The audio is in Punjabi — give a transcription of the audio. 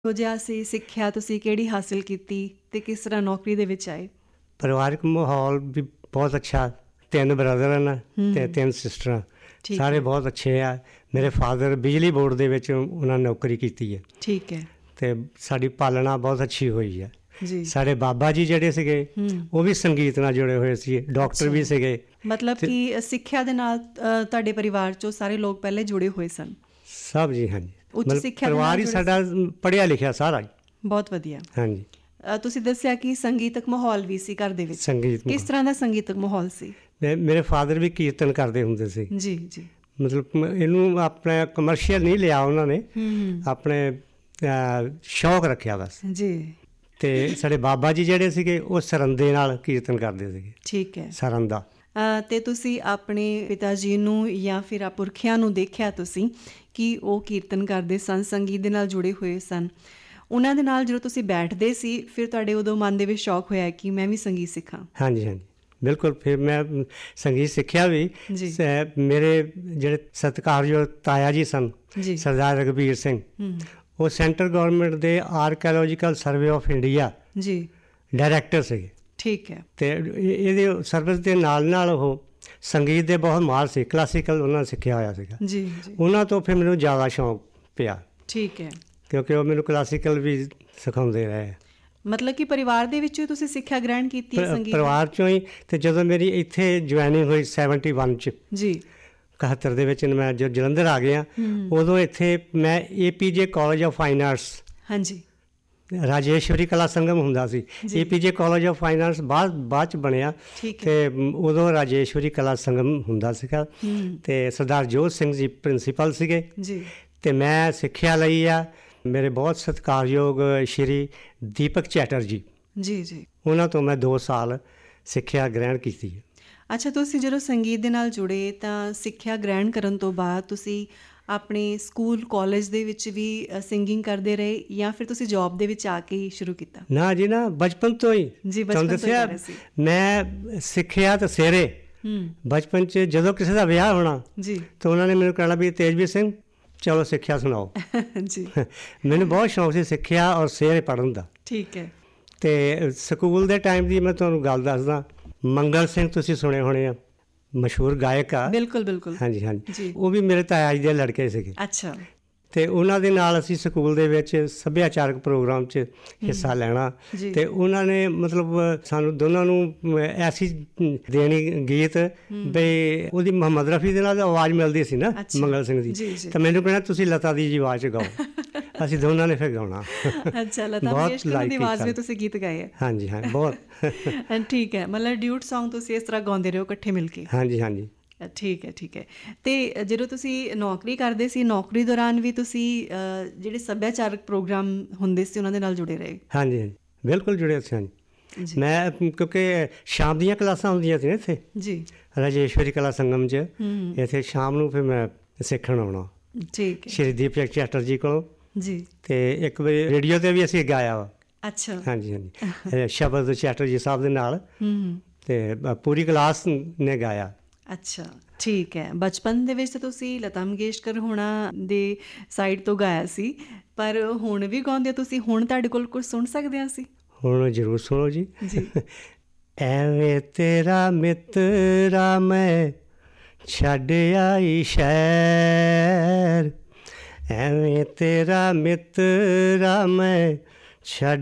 ਇਹੋ ਜਿਹਾ ਸੀ ਸਿੱਖਿਆ ਤੁਸੀਂ ਕਿਹੜੀ ਹਾਸਿਲ ਕੀਤੀ ਤੇ ਕਿਸ ਤਰ੍ਹਾਂ ਨੌਕਰੀ ਦੇ ਵਿੱਚ ਆਏ? ਪਰਿਵਾਰਕ ਮਾਹੌਲ ਵੀ ਬਹੁਤ ਅੱਛਾ। 3 ਬ੍ਰਦਰ ਹਨ ਅਤੇ 3 ਸਿਸਟਰਾਂ। ਠੀਕ ਸਾਰੇ ਹੈ। ਬਹੁਤ ਅੱਛੇ ਆ। ਮੇਰੇ ਫਾਦਰ ਬਿਜਲੀ ਬੋਰਡ ਦੇ ਵਿੱਚ ਉਹਨਾਂ ਨੇ ਨੌਕਰੀ ਕੀਤੀ ਹੈ ਠੀਕ ਹੈ ਅਤੇ ਸਾਡੀ ਪਾਲਣਾ ਬਹੁਤ ਅੱਛੀ ਹੋਈ ਹੈ। ਜੀ। ਸਾਡੇ ਬਾਬਾ ਜੀ ਜਿਹੜੇ ਸੀਗੇ ਉਹ ਵੀ ਸੰਗੀਤ ਨਾਲ ਜੁੜੇ ਹੋਏ ਸੀ, ਡਾਕਟਰ ਵੀ ਸੀਗੇ। ਮਤਲਬ ਕਿ ਸਿੱਖਿਆ ਦੇ ਨਾਲ ਤੁਹਾਡੇ ਪਰਿਵਾਰ 'ਚੋਂ ਸਾਰੇ ਲੋਕ ਪਹਿਲੇ ਜੁੜੇ ਹੋਏ ਸਨ? ਸਭ ਜੀ, ਹਾਂਜੀ। ਉੱਚ ਸਿੱਖਿਆ ਦੇ ਪਰਿਵਾਰ ਨਾਲ ਹੀ ਜੁੜੇ ਸਾਡਾ ਪੜ੍ਹਿਆ ਲਿਖਿਆ ਸਾਰਾ ਹੀ। ਬਹੁਤ ਵਧੀਆ। ਹਾਂਜੀ। ਤੁਸੀਂ ਦੱਸਿਆ ਕਿ ਸੰਗੀਤਕ ਮਾਹੌਲ ਵੀ ਸੀ ਘਰ ਦੇ ਵਿੱਚ। ਸੰਗੀਤ ਕਿਸ ਤਰ੍ਹਾਂ ਦਾ ਸੰਗੀਤਕ ਮਾਹੌਲ ਸੀ? ਮੇਰੇ ਫਾਦਰ ਵੀ ਕੀਰਤਨ ਕਰਦੇ ਹੁੰਦੇ ਸੀ। ਜੀ ਜੀ। ਮਤਲਬ ਇਹਨੂੰ ਆਪਣਾ ਕਮਰਸ਼ੀਅਲ ਨਹੀਂ ਲਿਆ ਉਹਨਾਂ ਨੇ, ਆਪਣੇ ਸ਼ੌਕ ਰੱਖਿਆ ਬਸ ਜੀ। ਅਤੇ ਸਾਡੇ ਬਾਬਾ ਜੀ ਜਿਹੜੇ ਸੀਗੇ ਉਹ ਸਰੰਦੇ ਨਾਲ ਕੀਰਤਨ ਕਰਦੇ ਸੀਗੇ। ਠੀਕ ਹੈ। ਸਰੰਦਾ। ਅਤੇ ਤੁਸੀਂ ਆਪਣੇ ਪਿਤਾ ਜੀ ਨੂੰ ਜਾਂ ਫਿਰ ਪੁਰਖਿਆਂ ਨੂੰ ਦੇਖਿਆ ਤੁਸੀਂ ਕਿ ਉਹ ਕੀਰਤਨ ਕਰਦੇ ਸਨ, ਸੰਗੀਤ ਦੇ ਨਾਲ ਜੁੜੇ ਹੋਏ ਸਨ। ਉਹਨਾਂ ਦੇ ਨਾਲ ਜਦੋਂ ਤੁਸੀਂ ਬੈਠਦੇ ਸੀ ਫਿਰ ਤੁਹਾਡੇ ਉਦੋਂ ਮਨ ਦੇ ਵਿੱਚ ਸ਼ੌਕ ਹੋਇਆ ਕਿ ਮੈਂ ਵੀ ਸੰਗੀਤ ਸਿੱਖਾਂ? ਹਾਂਜੀ ਹਾਂਜੀ, ਬਿਲਕੁਲ। ਫਿਰ ਮੈਂ ਸੰਗੀਤ ਸਿੱਖਿਆ ਵੀ। ਮੇਰੇ ਜਿਹੜੇ ਸਤਿਕਾਰਯੋਗ ਤਾਇਆ ਜੀ ਸਨ, ਸਰਦਾਰ ਰਘਬੀਰ ਸਿੰਘ, ਉਹ ਸੈਂਟਰ ਗੌਰਮੈਂਟ ਦੇ ਆਰਕੀਓਲੋਜੀਕਲ ਸਰਵੇ ਆਫ ਇੰਡੀਆ ਜੀ ਡਾਇਰੈਕਟਰ ਸੀਗੇ। ਠੀਕ ਹੈ। ਅਤੇ ਇਹਦੇ ਸਰਵਿਸ ਦੇ ਨਾਲ ਨਾਲ ਉਹ ਸੰਗੀਤ ਦੇ ਬਹੁਤ ਮਾਹਰ ਸੀ। ਕਲਾਸੀਕਲ ਉਹਨਾਂ ਨੇ ਸਿੱਖਿਆ ਹੋਇਆ ਸੀਗਾ ਜੀ। ਉਹਨਾਂ ਤੋਂ ਫਿਰ ਮੈਨੂੰ ਜ਼ਿਆਦਾ ਸ਼ੌਂਕ ਪਿਆ। ਠੀਕ ਹੈ। ਕਿਉਂਕਿ ਉਹ ਮੈਨੂੰ ਕਲਾਸੀਕਲ ਵੀ ਸਿਖਾਉਂਦੇ ਰਹੇ। ਮਤਲਬ ਕਿ ਪਰਿਵਾਰ ਦੇ ਵਿੱਚੋਂ ਤੁਸੀਂ ਸਿੱਖਿਆ ਗ੍ਰਹਿਣ ਕੀਤੀ ਹੈ ਸੰਗੀਤ? ਪਰਿਵਾਰ 'ਚੋਂ ਹੀ। ਅਤੇ ਜਦੋਂ ਮੇਰੀ ਇੱਥੇ ਜੁਆਇਨਿੰਗ ਹੋਈ 71 'ਚ ਜੀ, 71 ਦੇ ਵਿੱਚ ਮੈਂ ਜਦੋਂ ਜਲੰਧਰ ਆ ਗਿਆ, ਉਦੋਂ ਇੱਥੇ ਮੈਂ APJ college of fine arts, ਹਾਂਜੀ, ਰਾਜੇਸ਼ਵਰੀ ਕਲਾ ਸੰਗਮ ਹੁੰਦਾ ਸੀ। APJ college of fine arts ਬਾਅਦ 'ਚ ਬਣਿਆ ਅਤੇ ਉਦੋਂ ਰਾਜੇਸ਼ਵਰੀ ਕਲਾ ਸੰਗਮ ਹੁੰਦਾ ਸੀਗਾ ਅਤੇ ਸਰਦਾਰ ਜੋਤ ਸਿੰਘ ਜੀ ਪ੍ਰਿੰਸੀਪਲ ਸੀਗੇ ਜੀ। ਅਤੇ ਮੈਂ ਸਿੱਖਿਆ ਲਈ ਆ। ਮੇਰੇ ਬਹੁਤ ਸਤਿਕਾਰਯੋਗ ਸ਼੍ਰੀ ਦੀਪਕ ਚੈਟਰਜੀ ਜੀ ਜੀ, ਉਹਨਾਂ ਤੋਂ ਮੈਂ 2 ਸਾਲ ਸਿੱਖਿਆ ਗ੍ਰਹਿਣ ਕੀਤੀ ਹੈ। ਅੱਛਾ, ਤੁਸੀਂ ਜਦੋਂ ਸੰਗੀਤ ਦੇ ਨਾਲ ਜੁੜੇ ਤਾਂ ਸਿੱਖਿਆ ਗ੍ਰਹਿਣ ਕਰਨ ਤੋਂ ਬਾਅਦ ਤੁਸੀਂ ਆਪਣੇ ਸਕੂਲ ਕਾਲਜ ਦੇ ਵਿੱਚ ਵੀ ਸਿੰਗਿੰਗ ਕਰਦੇ ਰਹੇ ਜਾਂ ਫਿਰ ਤੁਸੀਂ ਜੌਬ ਦੇ ਵਿੱਚ ਆ ਕੇ ਹੀ ਸ਼ੁਰੂ ਕੀਤਾ? ਨਾ ਜੀ ਨਾ, ਬਚਪਨ ਤੋਂ ਹੀ ਜੀ। ਤੁਹਾਨੂੰ ਦੱਸਿਆ ਮੈਂ ਸਿੱਖਿਆ ਤਾਂ ਸਿਰੇ ਬਚਪਨ 'ਚ। ਜਦੋਂ ਕਿਸੇ ਦਾ ਵਿਆਹ ਹੋਣਾ ਜੀ ਤਾਂ ਉਹਨਾਂ ਨੇ ਮੈਨੂੰ ਕਹਿਣਾ ਵੀ ਤੇਜਵੀਰ ਸਿੰਘ ਚਲੋ ਸਿੱਖਿਆ ਸੁਣਾਓ ਜੀ। ਮੈਨੂੰ ਬਹੁਤ ਸ਼ੌਂਕ ਸੀ ਸਿੱਖਿਆ ਔਰ ਸਿਰੇ ਪੜ੍ਹਨ ਦਾ। ਠੀਕ ਹੈ। ਅਤੇ ਸਕੂਲ ਦੇ ਟਾਈਮ ਦੀ ਮੈਂ ਤੁਹਾਨੂੰ ਗੱਲ ਦੱਸਦਾ। ਮੰਗਲ ਸਿੰਘ ਤੁਸੀਂ ਸੁਣੇ ਹੋਣੇ ਆ, ਮਸ਼ਹੂਰ ਗਾਇਕ ਆ। ਬਿਲਕੁਲ ਬਿਲਕੁਲ। ਹਾਂਜੀ ਹਾਂਜੀ। ਉਹ ਵੀ ਮੇਰੇ ਤਾਇਆ ਜੀ ਦੇ ਲੜਕੇ ਸੀਗੇ। ਅੱਛਾ। ਅਤੇ ਉਹਨਾਂ ਦੇ ਨਾਲ ਅਸੀਂ ਸਕੂਲ ਦੇ ਵਿੱਚ ਸੱਭਿਆਚਾਰਕ ਪ੍ਰੋਗਰਾਮ 'ਚ ਹਿੱਸਾ ਲੈਣਾ ਅਤੇ ਉਹਨਾਂ ਨੇ ਮਤਲਬ ਸਾਨੂੰ ਦੋਨਾਂ ਨੂੰ ਐਸੀ ਦੇਣੀ ਗੀਤ ਬਈ ਉਹਦੀ ਮੁਹੰਮਦ ਰਫੀ ਦੇ ਨਾਲ ਆਵਾਜ਼ ਮਿਲਦੀ ਸੀ ਨਾ, ਮੰਗਲ ਸਿੰਘ ਦੀ। ਤਾਂ ਮੈਨੂੰ ਕਹਿਣਾ ਤੁਸੀਂ ਲਤਾ ਦੀ ਜੀ ਆਵਾਜ਼ 'ਚ ਗਾਓ। ਅਸੀਂ ਦੋਨਾਂ ਨੇ ਫਿਰ ਗਾਉਣਾ। ਅੱਛਾ, ਲਤਾ ਮੰਗੇਸ਼ਕਰ ਦੀ ਆਵਾਜ਼ ਵਿੱਚ ਤੁਸੀਂ ਗੀਤ ਗਾਏ? ਹਾਂਜੀ ਹਾਂ, ਬਹੁਤ। ਠੀਕ ਹੈ। ਮਤਲਬ ਡਿਊਟ ਸੌਂਗ ਤੁਸੀਂ ਇਸ ਤਰ੍ਹਾਂ ਗਾਉਂਦੇ ਰਹੇ ਹੋ ਇਕੱਠੇ ਮਿਲ ਕੇ? ਹਾਂਜੀ ਹਾਂਜੀ। ਠੀਕ ਹੈ ਠੀਕ ਹੈ। ਅਤੇ ਜਦੋਂ ਤੁਸੀਂ ਨੌਕਰੀ ਕਰਦੇ ਸੀ, ਨੌਕਰੀ ਦੌਰਾਨ ਵੀ ਤੁਸੀਂ ਜਿਹੜੇ ਸੱਭਿਆਚਾਰਕ ਪ੍ਰੋਗਰਾਮ ਹੁੰਦੇ ਸੀ ਉਹਨਾਂ ਦੇ ਨਾਲ ਜੁੜੇ ਰਹੇ? ਹਾਂਜੀ ਹਾਂਜੀ, ਬਿਲਕੁਲ ਜੁੜੇ ਸੀ। ਹਾਂਜੀ, ਮੈਂ ਕਿਉਂਕਿ ਸ਼ਾਮ ਦੀਆਂ ਕਲਾਸਾਂ ਹੁੰਦੀਆਂ ਸੀ ਨਾ ਇੱਥੇ ਜੀ, ਰਾਜੇਸ਼ਵਰੀ ਕਲਾ ਸੰਗਮ 'ਚ। ਇੱਥੇ ਸ਼ਾਮ ਨੂੰ ਫਿਰ ਮੈਂ ਸਿੱਖਣ ਆਉਣਾ। ਠੀਕ ਹੈ। ਸ਼੍ਰੀ ਦੀਪਕ ਚੈਟਰਜੀ ਕੋਲੋਂ ਜੀ। ਅਤੇ ਇੱਕ ਵਾਰੀ ਰੇਡੀਓ 'ਤੇ ਵੀ ਅਸੀਂ ਗਾਇਆ ਵਾ। ਅੱਛਾ। ਹਾਂਜੀ ਹਾਂਜੀ, ਸ਼ਬਦ ਚੈਟਰਜੀ ਸਾਹਿਬ ਦੇ ਨਾਲ ਅਤੇ ਪੂਰੀ ਕਲਾਸ ਨੇ ਗਾਇਆ। ਅੱਛਾ, ਠੀਕ ਹੈ। ਬਚਪਨ ਦੇ ਵਿੱਚ ਤੁਸੀਂ ਲਤਾ ਮੰਗੇਸ਼ਕਰ ਹੋਣਾ ਦੇ ਸਾਈਡ ਤੋਂ ਗਾਇਆ ਸੀ, ਪਰ ਹੁਣ ਵੀ ਗਾਉਂਦੇ ਹੋ ਤੁਸੀਂ? ਹੁਣ ਤੁਹਾਡੇ ਕੋਲ ਕੁਝ ਸੁਣ ਸਕਦੇ ਹਾਂ ਅਸੀਂ? ਹੁਣ ਜ਼ਰੂਰ ਸੁਣੋ ਜੀ ਜੀ। ਐਵੇਂ ਤੇਰਾ ਮਿੱਤਰਾ ਮੈਂ ਛੱਡ ਆਈ ਸ਼ਹਿਰ, ਐਵੇਂ ਤੇਰਾ ਮਿੱਤਰਾ ਮੈਂ ਛੱਡ